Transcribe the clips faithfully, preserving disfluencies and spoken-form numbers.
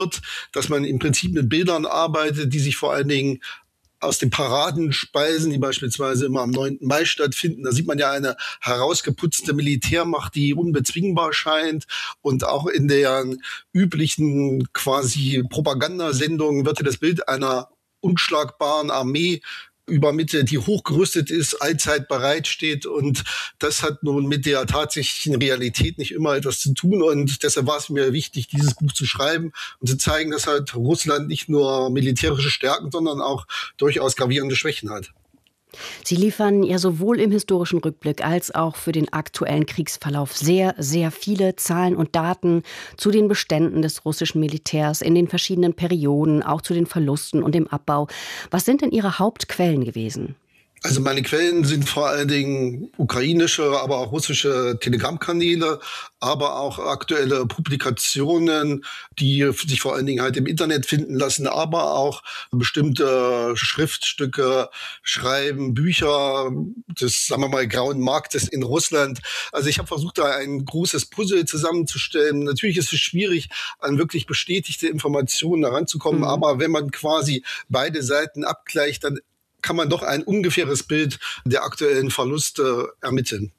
wird, dass man im Prinzip mit Bildern arbeitet, die sich vor allen Dingen aus den Paraden speisen, die beispielsweise immer am neunten Mai stattfinden. Da sieht man ja eine herausgeputzte Militärmacht, die unbezwingbar scheint. Und auch in der üblichen quasi Propagandasendung wird ja das Bild einer unschlagbaren Armee übermittelt, die hochgerüstet ist, allzeit bereitsteht. Und das hat nun mit der tatsächlichen Realität nicht immer etwas zu tun. Und deshalb war es mir wichtig, dieses Buch zu schreiben und zu zeigen, dass halt Russland nicht nur militärische Stärken, sondern auch durchaus gravierende Schwächen hat. Sie liefern ja sowohl im historischen Rückblick als auch für den aktuellen Kriegsverlauf sehr, sehr viele Zahlen und Daten zu den Beständen des russischen Militärs in den verschiedenen Perioden, auch zu den Verlusten und dem Abbau. Was sind denn Ihre Hauptquellen gewesen? Also meine Quellen sind vor allen Dingen ukrainische, aber auch russische Telegram-Kanäle, aber auch aktuelle Publikationen, die sich vor allen Dingen halt im Internet finden lassen, aber auch bestimmte Schriftstücke, Schreiben, Bücher des, sagen wir mal, grauen Marktes in Russland. Also ich habe versucht, da ein großes Puzzle zusammenzustellen. Natürlich ist es schwierig, an wirklich bestätigte Informationen heranzukommen, mhm. aber wenn man quasi beide Seiten abgleicht, dann kann man doch ein ungefähres Bild der aktuellen Verluste ermitteln.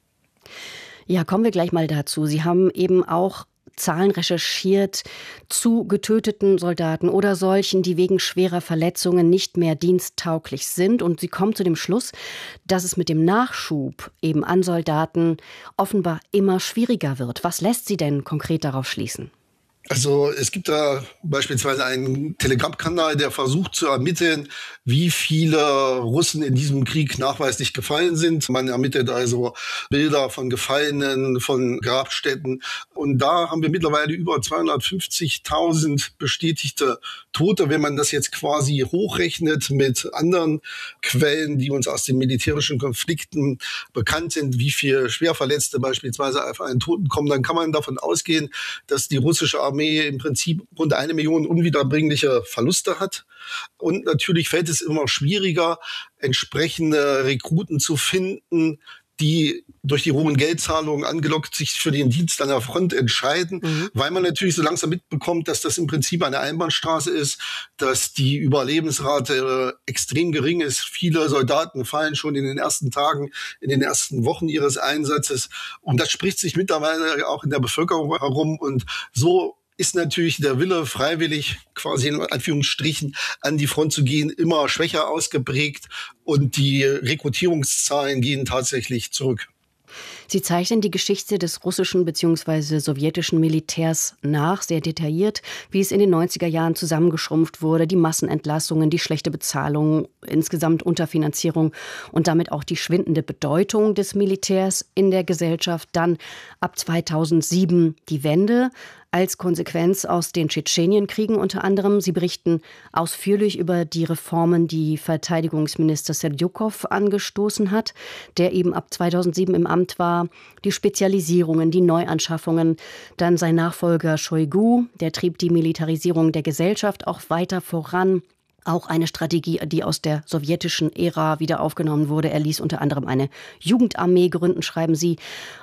Ja, kommen wir gleich mal dazu. Sie haben eben auch Zahlen recherchiert zu getöteten Soldaten oder solchen, die wegen schwerer Verletzungen nicht mehr diensttauglich sind. Und Sie kommen zu dem Schluss, dass es mit dem Nachschub eben an Soldaten offenbar immer schwieriger wird. Was lässt Sie denn konkret darauf schließen? Also es gibt da beispielsweise einen Telegram-Kanal, der versucht zu ermitteln, wie viele Russen in diesem Krieg nachweislich gefallen sind. Man ermittelt also Bilder von Gefallenen, von Grabstätten. Und da haben wir mittlerweile über zweihundertfünfzigtausend bestätigte Tote. Wenn man das jetzt quasi hochrechnet mit anderen Quellen, die uns aus den militärischen Konflikten bekannt sind, wie viele Schwerverletzte beispielsweise auf einen Toten kommen, dann kann man davon ausgehen, dass die russische Armee Armee im Prinzip rund eine Million unwiederbringliche Verluste hat. Und natürlich fällt es immer schwieriger, entsprechende Rekruten zu finden, die durch die hohen Geldzahlungen angelockt sich für den Dienst an der Front entscheiden, mhm. weil man natürlich so langsam mitbekommt, dass das im Prinzip eine Einbahnstraße ist, dass die Überlebensrate extrem gering ist. Viele Soldaten fallen schon in den ersten Tagen, in den ersten Wochen ihres Einsatzes. Und das spricht sich mittlerweile auch in der Bevölkerung herum. Und so ist natürlich der Wille, freiwillig quasi in Anführungsstrichen an die Front zu gehen, immer schwächer ausgeprägt und die Rekrutierungszahlen gehen tatsächlich zurück. Sie zeichnen die Geschichte des russischen bzw. sowjetischen Militärs nach, sehr detailliert, wie es in den neunziger Jahren zusammengeschrumpft wurde, die Massenentlassungen, die schlechte Bezahlung, insgesamt Unterfinanzierung und damit auch die schwindende Bedeutung des Militärs in der Gesellschaft. Dann ab zweitausendsieben die Wende als Konsequenz aus den Tschetschenienkriegen unter anderem. Sie berichten ausführlich über die Reformen, die Verteidigungsminister Serdjukow angestoßen hat, der eben ab zweitausendsieben im Amt war, die Spezialisierungen, die Neuanschaffungen. Dann sein Nachfolger Shoigu, der trieb die Militarisierung der Gesellschaft auch weiter voran. Auch eine Strategie, die aus der sowjetischen Ära wieder aufgenommen wurde. Er ließ unter anderem eine Jugendarmee gründen, schreiben Sie.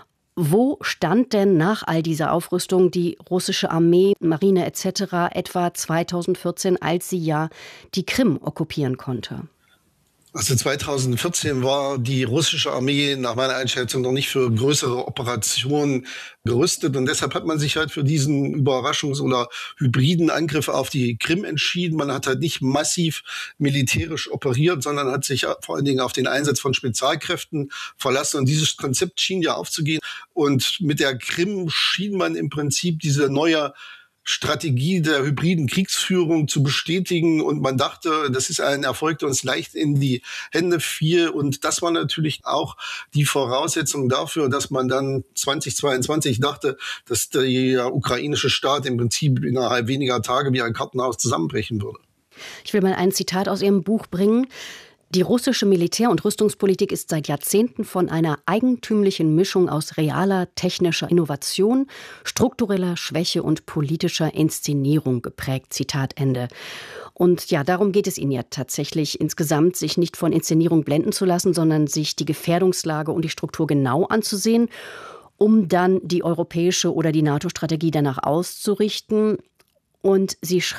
Wo stand denn nach all dieser Aufrüstung die russische Armee, Marine et cetera etwa zweitausendvierzehn, als sie ja die Krim okkupieren konnte? Also zweitausendvierzehn war die russische Armee nach meiner Einschätzung noch nicht für größere Operationen gerüstet. Und deshalb hat man sich halt für diesen Überraschungs- oder hybriden Angriff auf die Krim entschieden. Man hat halt nicht massiv militärisch operiert, sondern hat sich vor allen Dingen auf den Einsatz von Spezialkräften verlassen. Und dieses Konzept schien ja aufzugehen. Und mit der Krim schien man im Prinzip diese neue Strategie der hybriden Kriegsführung zu bestätigen. Und man dachte, das ist ein Erfolg, der uns leicht in die Hände fiel. Und das war natürlich auch die Voraussetzung dafür, dass man dann zweitausendzweiundzwanzig dachte, dass der ukrainische Staat im Prinzip innerhalb weniger Tage wie ein Kartenhaus zusammenbrechen würde. Ich will mal ein Zitat aus Ihrem Buch bringen. Die russische Militär- und Rüstungspolitik ist seit Jahrzehnten von einer eigentümlichen Mischung aus realer technischer Innovation, struktureller Schwäche und politischer Inszenierung geprägt. Zitat Ende. Und ja, darum geht es Ihnen ja tatsächlich insgesamt, sich nicht von Inszenierung blenden zu lassen, sondern sich die Gefährdungslage und die Struktur genau anzusehen, um dann die europäische oder die NATO-Strategie danach auszurichten. Und sie